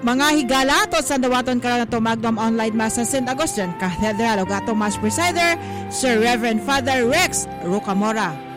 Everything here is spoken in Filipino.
Mga higala to sa dawaton karon nato Magnum Online Mass sa St. Augustine Cathedral ug ato Mass Presider Sir Reverend Father Rex Rocamora.